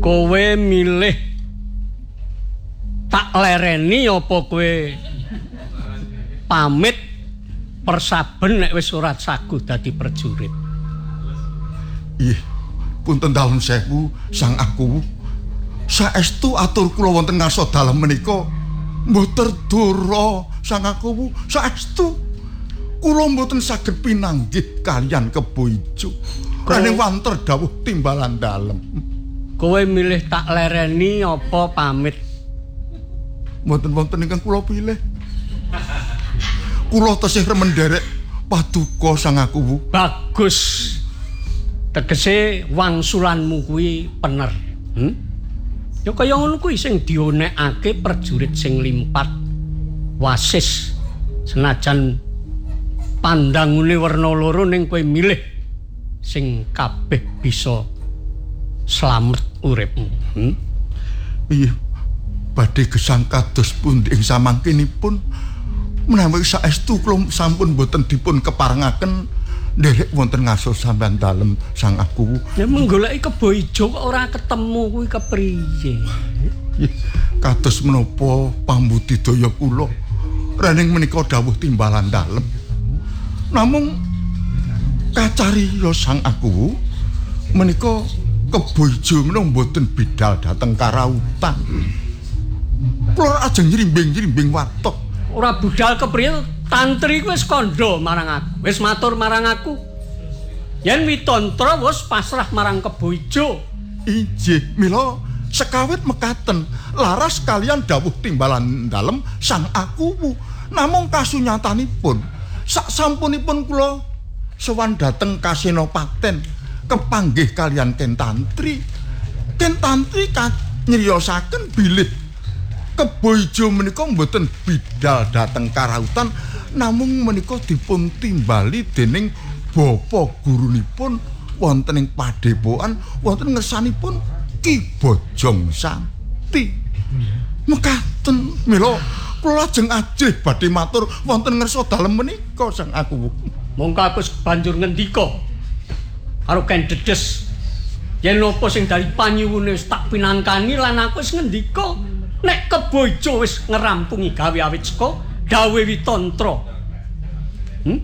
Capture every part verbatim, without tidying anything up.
Kowe milih tak lereni apa kowe pamit persaben nek wis ora sagu dadi prajurit? Ih, punten dalem sewu Sang Aku. Saestu atur kula wonten ngarsa dalem menika mboten dora Sang Aku. Saestu kula mboten saged pinanggih kalian Kebo Ijo. Rene wanter dawuh timbalan dalem. Kowe milih tak lereni apa pamit? Mboten wonten ingkang kula pilih. Kula tesih remen nderek paduka Sang Aku. Bagus. Tegese wangsulanmu kuwi pener. Hmm? Ya kaya ngono kuwi sing dionekake prajurit sing limpat. Wasis senajan pandangune werna loro ning kowe milih sing kabeh bisa slamet uripmu. Hmm? Iya. Badhe gesang kados pundi ing samangkinipun menawi saestu kula sampun boten dipun keparengaken nderek wonten ngaso sampean dalem Sang Aku. Ya menggoleki Kebo Ijo kok ora ketemu kuwi kepriye? Kados menapa pambudidaya kula rening menika dawuh timbalan dalem. Namung kacariya Sang Aku menika Kebo Ijo menika mboten bidal dhateng karautan. Kula ajeng nyrimbing-nyrimbing watok. Ora budal kepriye tantri ku wis kandha marang aku. Wis matur marang aku. Yen Witantra wis pasrah marang Kebo Ijo. Injih, mila sekawit mekaten laras kalian dawuh timbalan dalem Sang Aku. Namung kasunyatanipun sak sampunipun kula sowan dhateng Kasenopaten kepanggih kalian Ken Tantri. Ken Tantri nyriyosaken bilih Kebo Ijo menika mboten bidal dhateng karautan namung menika dipun timbali dening bapa gurunipun wonten ing padepokan wonten ngersanipun Ki Bojong Santi. Mekaten mila kula lajeng ajih badhe matur wonten ngersa dalem menika Sang Aku. Mongko aku banjur ngendika karo Ken Dedes yen apa sing dari panyuwune wis tak pinangkani lan aku wis ngendika nek Kebo Ijo wis ngerampungi gawe awit saka dawe Witantra. Hmm?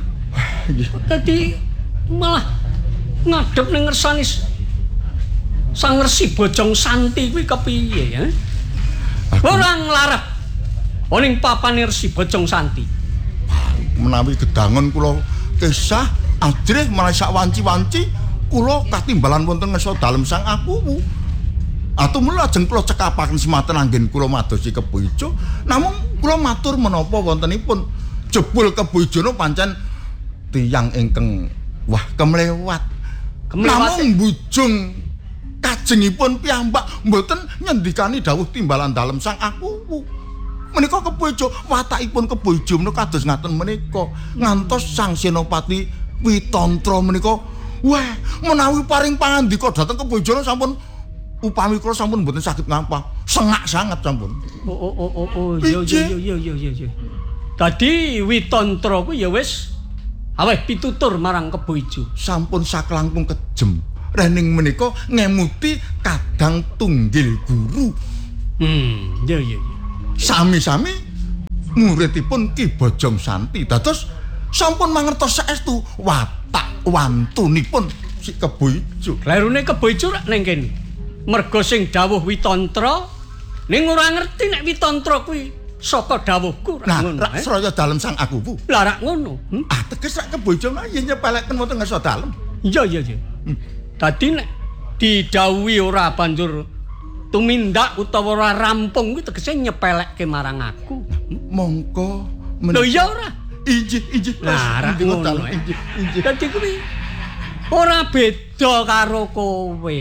Dadi malah ngadhep ning ngersane Sang Resi Bojong Santi kuwi kepiye ya? Ora nglarep ning papane Resi Bojong Santi. Menawi gedangun kula kesah ajrih malah sak wanci-wanci kula katimbalan wonten ngarsa dalem Sang Aku. Atumul lajeng kula cekapaken semanten anggen kula madosi Kebo Ijo. Namung kula matur menapa wontenipun jebul Kebo Ijo pancen tiyang ingkang wah kemlewat. Namung bujung kajengipun piyambak mboten nyendikani dawuh timbalan dalem Sang Aku. Menika Kebo Ijo watakipun Kebo Ijo menika kados ngaten menika ngantos Sang Senopati Witantra menika wah menawi paring pangandika dhateng Kebo Ijo sampun upami kula sampun mboten saged ngapa, sengak sanget sampun. Oh oh oh oh oh yo yo yo yo yo yo. Dadi Witantra ku ya wis aweh pitutur marang Kebo Ijo. Sampun saklangkung kejem. Rening menika ngemuti kadang tunggil guru. Hmm, yo yo yo. Sami-sami muridipun Ki Bojong Santi. Dados sampun mangertos saestu watak wantunipun si Kebo Ijo. Klerune Kebo Ijo rak ning kene. Merga sing dawuh Witantra ning ora ngerti nek Witantra kuwi saka dawuhku rak ngono. Nah, rak sraya dalem Sang Aku. Lah rak ngono. Hmm? Ah teges rak Kebo Ijo yen nyepeleken wonten ngarsa dalem. Iya iya iya. Hmm. Dadi nek didhawuhi ora banjur tumindak utawa ora rampung kuwi tegese nyepelekke marang aku. Mongko Lho iya ora? Injih injih. Lah rak ngono. Injih injih. Dadi kuwi ora beda karo kowe.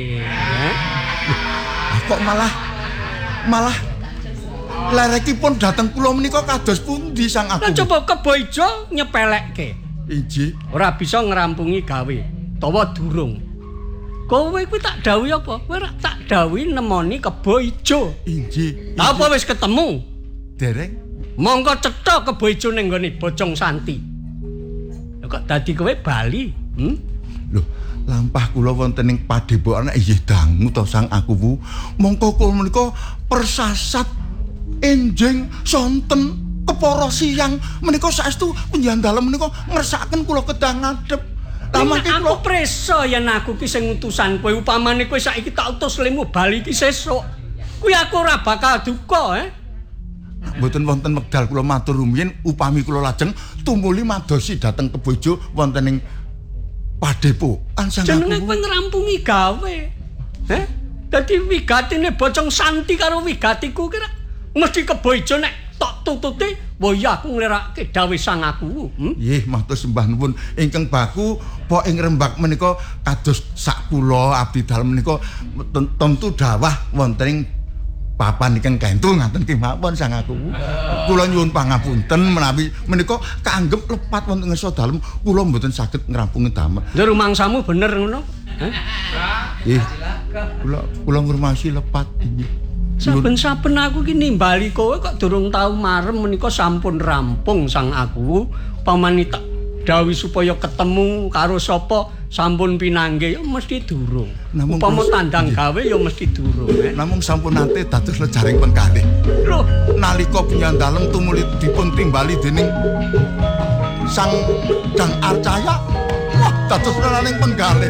Kok malah malah lerekipun dateng kula menika kados pundi Sang Aku? Lah coba Kebo Ijo nyepelekke. Injih. Ora bisa ngrampungi gawe, tawa durung. Kowe kuwi tak dawuhi apa? Kowe rak tak dawuhi nemoni Kebo Ijo. Injih. Lah apa wis ketemu? Dereng. Monggo cetha Kebo Ijo ning nggone Bojong Santi. Lah kok dadi kowe bali? Hmm? Loh, lampah kula wonten ing padepokan inggih dangu to Sang Akuwu. Mongko kula menika persasat enjing sonten kepara siang menika saestu penjahan dalem menika ngersakaken kula kedah ngadhep. Nek aku preso yen aku ki sing utusan kowe upamane kowe saiki tak utus lemu bali ki sesuk. Kuwi aku ora bakal duka, eh. Mboten wonten wekdal kula matur rumiyin upami kula lajeng tumuli madosi dhateng Kebojo wonten ing padepokan Sang Akuwu. Jenenge kowe ngrampungi gawe. Heh? Dadi wigatine Bocong Santi karo wigatiku kira mesti Kebojo nek tok tututi wa ya aku nglirake dawuh Sang Akuwu. Hmm? Nggih, matur sembah nuwun ingkang baku po ing Rembag menika kados sak kula abdi dalem menika tentu dawah wonten ing papan ingkang kentu ngaten kemawon Sang Akuwu. Kula nyuwun pangapunten menawi menika kaanggep lepat wonten ngesa dalem kula mboten saged ngrampungi damel. Lha rumangsamu bener ngono? Heh? Nggih. Kula kula ngurmasi lepat inggih. Saben-saben aku ki nimbali kowe kok durung tau marem menika sampun rampung Sang Akuwu. Pamane tak dawuh supaya ketemu karo sapa sampun pinanggih ya mesti durung. Upama tandang gawe ya mesti durung. Eh? Namung sampun nate dados lejaring penggalih. Lho, nalika penyandalem tumuli dipun timbali dening Sang Dang Arcaya. Wah, dados renaning penggalih.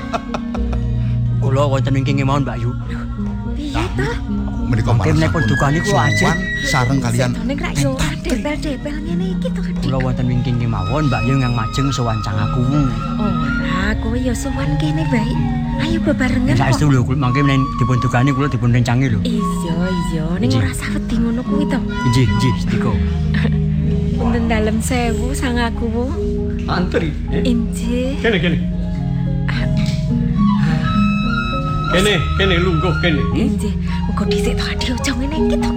Kula wonten ing kene mawon Mbak Yu. Piye to? Menika mangke menipun dukane kula ajeng sareng kalian Nek rak yo dempel-dempel ngene iki to kan. kula wonten ing kene mawon Mbak Yu ngang majeng sowan Sang Akuwu. Ora, kowe yo sowan kene bae. Ayo bebarengan kok. Saestu lho kula mangke men dipun dukane kula dipun rencangi lho. Iya, iya, ning ora sawedi ngono kuwi to. Nggih, nggih, sedika. Punten dalem sewu Sang Akuwu. antri. Eh? Injih. Kene kene. Kene, kene lungguh kene. Injih, muga dhisik to Adi aja ngene iki to.